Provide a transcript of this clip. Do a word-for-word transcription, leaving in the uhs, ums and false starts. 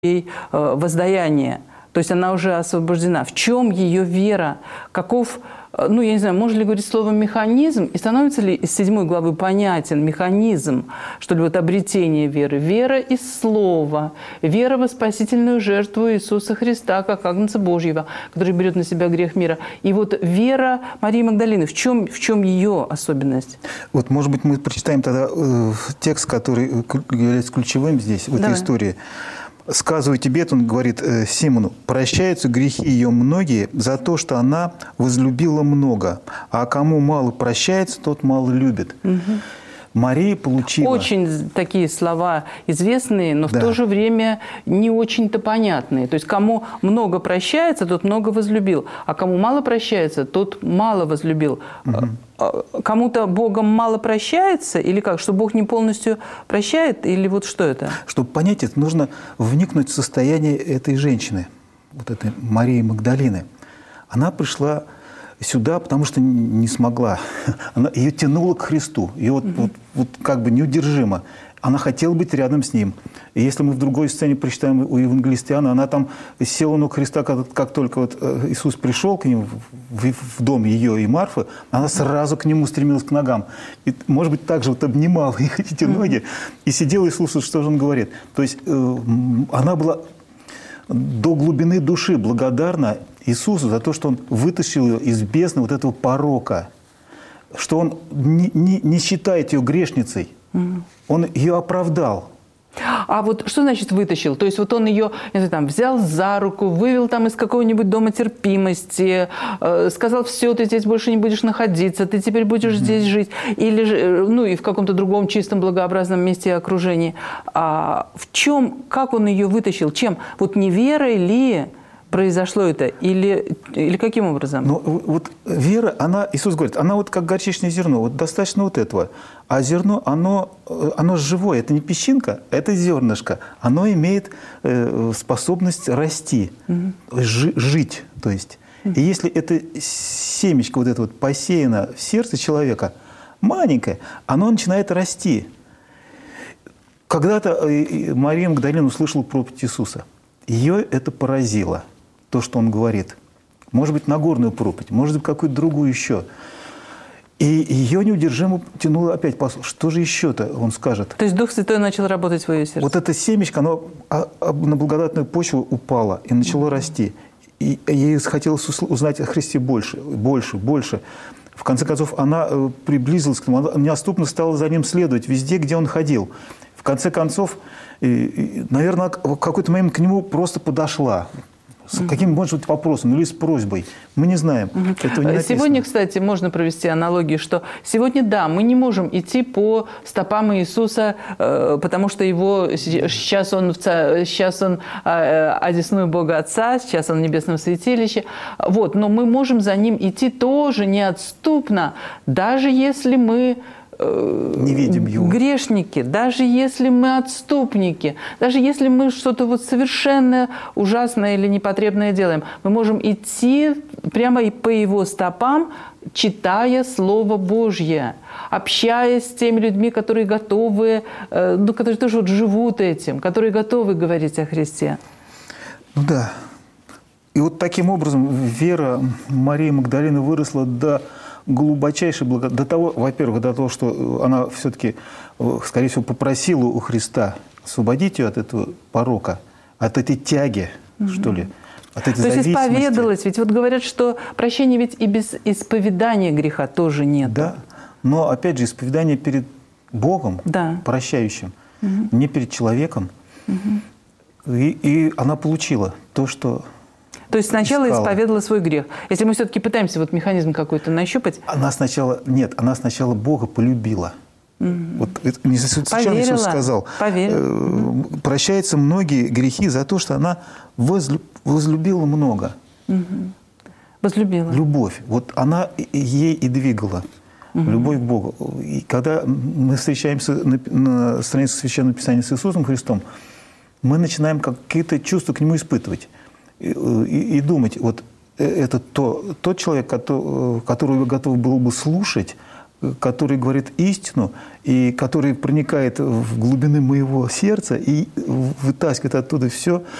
ей воздаяние. То есть она уже освобождена. В чем ее вера? Каков, ну, я не знаю, можно ли говорить словом «механизм»? И становится ли из седьмой главы понятен механизм, что ли, вот обретение веры? Вера из слова, вера во спасительную жертву Иисуса Христа, как Агнца Божьего, который берет на себя грех мира. И вот вера Марии Магдалины, в чем, в чем ее особенность? Вот, может быть, мы прочитаем тогда э, текст, который является ключевым здесь, в этой Давай. истории. «Сказываю тебе, он говорит э, Симону, прощаются грехи ее многие за то, что она возлюбила много, а кому мало прощается, тот мало любит». Угу. Мария получила... Очень такие слова известные, но да. в то же время не очень-то понятные. То есть кому много прощается, тот много возлюбил, а кому мало прощается, тот мало возлюбил. Угу. Кому-то Богом мало прощается, или как? Что Бог не полностью прощает, или вот что это? Чтобы понять это, нужно вникнуть в состояние этой женщины, вот этой Марии Магдалины. Она пришла сюда, потому что не смогла. Она, ее тянуло к Христу. Ее вот, угу. вот, вот как бы неудержимо. Она хотела быть рядом с Ним. И если мы в другой сцене прочитаем у евангелиста Иоанна, она там села у ног Христа, как, как только вот Иисус пришел к ним в, в дом ее и Марфы, она сразу к Нему стремилась к ногам. И, может быть, так же вот обнимала их эти ноги и сидела и слушала, что же Он говорит. То есть э, она была до глубины души благодарна Иисусу за то, что Он вытащил ее из бездны вот этого порока, что Он не, не, не считает ее грешницей, угу. Он ее оправдал. А вот что значит вытащил? То есть вот он ее, не знаю, там, взял за руку, вывел там из какого-нибудь дома терпимости, э, сказал: все, ты здесь больше не будешь находиться, ты теперь будешь mm-hmm. здесь жить. Или же, ну и в каком-то другом чистом, благообразном месте и окружении. А в чем, как он ее вытащил? Чем? Вот не верой ли произошло это? Или, или каким образом? Ну, вот вера, она, Иисус говорит, она вот как горчичное зерно, вот достаточно вот этого. А зерно, оно, оно живое, это не песчинка, это зернышко. Оно имеет э, способность расти, угу. жи, жить, то есть. Угу. И если это семечко вот это вот посеяно в сердце человека, маленькое, оно начинает расти. Когда-то Мария Магдалина услышала проповедь Иисуса. Ее это поразило. То, что Он говорит. Может быть, Нагорную проповедь, может быть, какую-то другую еще. И ее неудержимо тянуло опять послушать. Что же еще-то Он скажет? То есть Дух Святой начал работать в ее сердце? Вот это семечко, оно на благодатную почву упало и начало mm-hmm. расти. И ей хотелось узнать о Христе больше, больше, больше. В конце концов, она приблизилась к Нему, она неотступно стала за Ним следовать везде, где Он ходил. В конце концов, наверное, в какой-то момент к Нему просто подошла. С каким, может быть, вопросом или с просьбой. Мы не знаем. Угу. Этого не написано. Сегодня, кстати, можно провести аналогию, что сегодня, да, мы не можем идти по стопам Иисуса, потому что его, сейчас он, сейчас он одесную Бога Отца, сейчас он в небесном святилище. Вот, но мы можем за Ним идти тоже неотступно, даже если мы не видим его. Грешники, даже если мы отступники, даже если мы что-то вот совершенно ужасное или непотребное делаем, мы можем идти прямо и по Его стопам, читая Слово Божье, общаясь с теми людьми, которые готовы, ну, которые тоже вот живут этим, которые готовы говорить о Христе. Ну да. И вот таким образом вера Марии Магдалины выросла до глубочайшей благодати, до того, во-первых, до того, что она все-таки, скорее всего, попросила у Христа освободить ее от этого порока, от этой тяги, угу. что ли, от этой То зависимости. есть исповедалась, ведь вот говорят, что прощения ведь и без исповедания греха тоже нет. Да, но опять же исповедание перед Богом, да. прощающим, угу. не перед человеком, угу. и, и она получила то, что... То есть сначала искала. Исповедала свой грех. Если мы все-таки пытаемся вот механизм какой-то нащупать... Она сначала... Нет, она сначала Бога полюбила. Угу. Вот это не случайно Иисус сказал. Поверила. Э, прощаются многие грехи за то, что она возлюб, возлюбила много. Угу. Возлюбила. Любовь. Вот она ей и двигала. Угу. Любовь к Богу. И когда мы встречаемся на, на странице Священного Писания с Иисусом Христом, мы начинаем какие-то чувства к Нему испытывать. И, и, и думать, вот это то, тот человек, который, которого готов был бы слушать, который говорит истину, и который проникает в глубины моего сердца и вытаскивает оттуда все,